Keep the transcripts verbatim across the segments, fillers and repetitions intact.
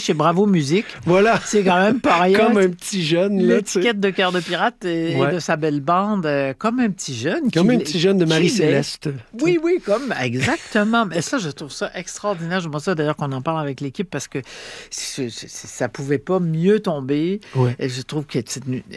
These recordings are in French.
chez Bravo Musique. Voilà. C'est quand même pas rien. Comme un petit jeune. Là, l'étiquette de Cœur de pirate et, ouais. et de sa belle bande, euh, comme un petit jeune. Comme un petit jeune de Marie-Céleste. Oui, oui, comme, exactement. Mais ça, je trouve ça extraordinaire. Je pense ça d'ailleurs qu'on en parle avec l'équipe parce que c'est, c'est, ça pouvait pas mieux tomber. Ouais. Et je trouve que c'est une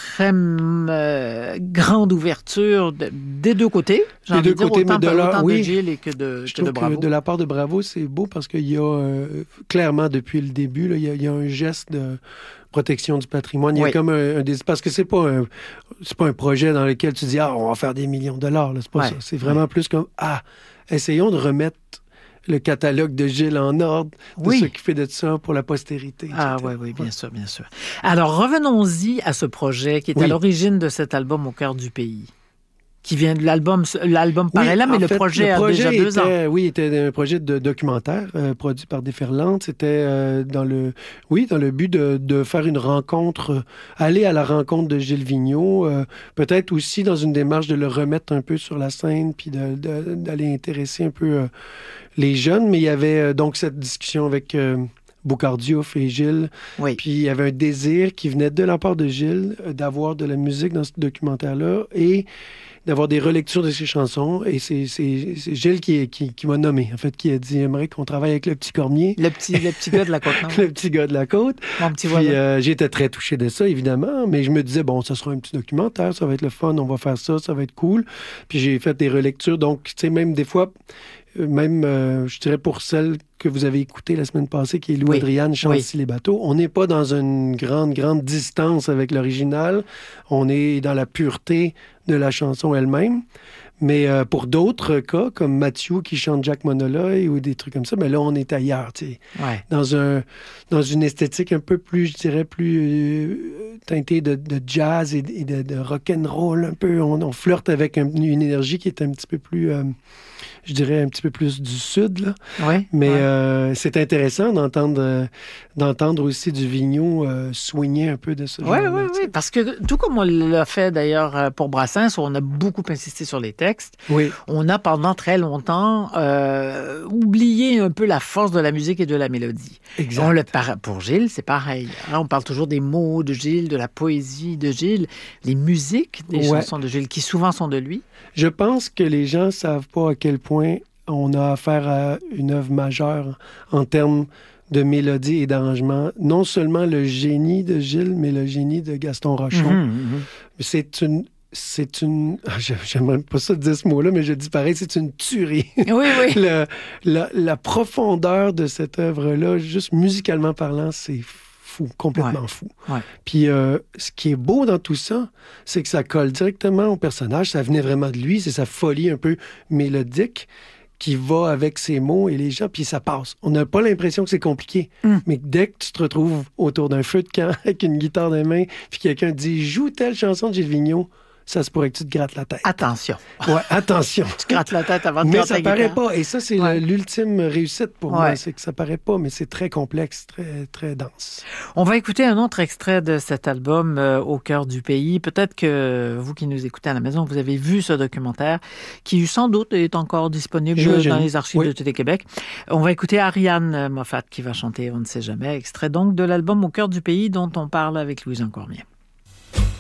extrême euh, grande ouverture de, des deux côtés. J'ai des envie deux de dire, côtés, autant, mais de, la, autant oui, de Gilles et que de, je que de Bravo. Que de la part de Bravo, c'est beau parce qu'il y a euh, clairement depuis le début, là, il, y a, il y a un geste de protection du patrimoine. Il y a oui. comme un, un des, parce que c'est pas un c'est pas un projet dans lequel tu dis ah on va faire des millions de dollars. Là. C'est pas ouais. ça. C'est vraiment ouais. plus comme ah essayons de remettre le catalogue de Gilles en ordre, de oui. s'occuper de ça pour la postérité. Ah oui, oui, bien ouais. sûr, bien sûr. Alors, revenons-y à ce projet qui est oui. à l'origine de cet album Au cœur du pays, qui vient de l'album, l'album paraît oui, là, mais le fait, projet, le projet a déjà deux était, ans. Oui, était un projet de documentaire euh, produit par Déferlante. C'était euh, dans le, oui, dans le but de, de faire une rencontre, euh, aller à la rencontre de Gilles Vigneault, euh, peut-être aussi dans une démarche de le remettre un peu sur la scène, puis de, de, d'aller intéresser un peu euh, les jeunes. Mais il y avait euh, donc cette discussion avec euh, Boucard Diouf et Gilles. Oui. Puis il y avait un désir qui venait de la part de Gilles euh, d'avoir de la musique dans ce documentaire-là et d'avoir des relectures de ses chansons. Et c'est, c'est, c'est Gilles qui, qui, qui m'a nommé, en fait, qui a dit « J'aimerais qu'on travaille avec le petit Cormier. » Le petit, le petit gars de la Côte-Nord. Le petit gars de la Côte. Mon petit Puis euh, j'étais très touché de ça, évidemment, mais je me disais « Bon, ça sera un petit documentaire, ça va être le fun, on va faire ça, ça va être cool. » Puis j'ai fait des relectures. Donc, tu sais, même des fois, même, euh, je dirais pour celle que vous avez écoutée la semaine passée, qui est Lou oui. Adriane Chancy oui. les bateaux, on n'est pas dans une grande, grande distance avec l'original. On est dans la pureté de la chanson elle-même. Mais euh, pour d'autres cas, comme Mathieu qui chante Jack Monoloy ou des trucs comme ça, mais là, on est ailleurs, tu sais. Ouais. Dans, un, dans une esthétique un peu plus, je dirais, plus euh, teintée de, de jazz et, et de, de rock'n'roll un peu. On, on flirte avec un, une énergie qui est un petit peu plus... Euh, je dirais un petit peu plus du sud, là. Oui, mais ouais. euh, c'est intéressant d'entendre, euh, d'entendre aussi du Vigneault euh, soigner un peu de ce ouais, genre. Oui, oui, oui, parce que tout comme on l'a fait d'ailleurs pour Brassens, où on a beaucoup insisté sur les textes, oui. on a pendant très longtemps euh, oublié un peu la force de la musique et de la mélodie. Exact. On le par... Pour Gilles, c'est pareil. Hein, on parle toujours des mots de Gilles, de la poésie de Gilles, les musiques des ouais. chansons de Gilles, qui souvent sont de lui. Je pense que les gens ne savent pas à quel point on a affaire à une œuvre majeure en termes de mélodie et d'arrangement. Non seulement le génie de Gilles, mais le génie de Gaston Rochon. Mmh, mmh. C'est une... C'est une... J'aimerais pas ça dire ce mot-là, mais je dis pareil, c'est une tuerie. Oui, oui. Le, la, la profondeur de cette œuvre-là, juste musicalement parlant, c'est fou, complètement ouais. fou. Ouais. Puis euh, ce qui est beau dans tout ça, c'est que ça colle directement au personnage. Ça venait vraiment de lui, c'est sa folie un peu mélodique qui va avec ses mots et les gens, puis ça passe. On n'a pas l'impression que c'est compliqué, mm. mais dès que tu te retrouves autour d'un feu de camp avec une guitare dans les mains, puis quelqu'un dit « Joue telle chanson de Gilles Vigneault », ça se pourrait que tu te grattes la tête. Attention. Ouais, attention. Tu grattes la tête avant de mais gratter ça ta paraît guitare. pas. Et ça, c'est ouais. l'ultime réussite pour ouais. moi. C'est que ça paraît pas, mais c'est très complexe, très, très dense. On va écouter un autre extrait de cet album, euh, Au cœur du pays. Peut-être que vous qui nous écoutez à la maison, vous avez vu ce documentaire qui, sans doute, est encore disponible J'imagine. dans les archives oui. de Télé-Québec. On va écouter Ariane Moffat qui va chanter On ne sait jamais. Extrait donc de l'album Au cœur du pays dont on parle avec Louis-Jean Cormier.